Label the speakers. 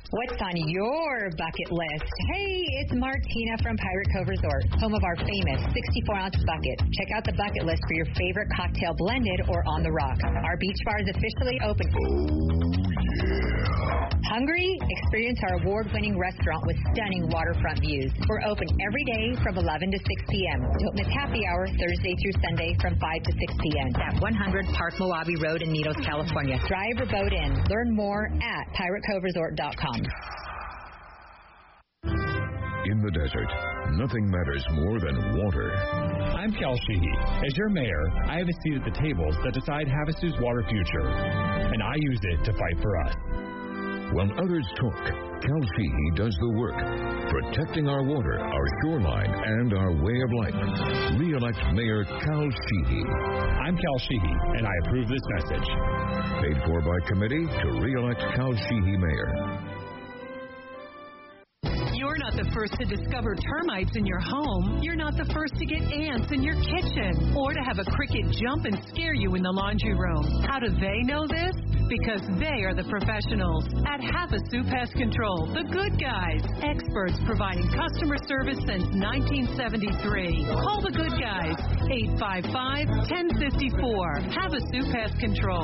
Speaker 1: What's on your bucket list? Hey, it's Martina from Pirate Cove Resort, home of our famous 64-ounce bucket. Check out the bucket list for your favorite cocktail blended or on the rocks. Our beach bar is officially open. Hungry? Experience our award-winning restaurant with stunning waterfront views. We're open every day from 11 to 6 p.m. Don't miss happy hour Thursday through Sunday from 5 to 6 p.m. at 100 Park Moabi Road in Needles, California. Drive or boat in. Learn more at piratecoveresort.com.
Speaker 2: In the desert, nothing matters more than water.
Speaker 3: I'm Cal Sheehy. As your mayor, I have a seat at the tables that decide Havasu's water future, and I use it to fight for us.
Speaker 2: While others talk, Cal Sheehy does the work, protecting our water, our shoreline, and our way of life. Re-elect Mayor Cal Sheehy.
Speaker 3: I'm Cal Sheehy, and I approve this message.
Speaker 2: Paid for by committee to re-elect Cal Sheehy Mayor.
Speaker 4: You're not the first to discover termites in your home. You're not the first to get ants in your kitchen or to have a cricket jump and scare you in the laundry room. How do they know this? Because they are the professionals at Havasu Pest Control, the good guys. Experts providing customer service since 1973. Call the good guys, 855-1054. Havasu Pest Control.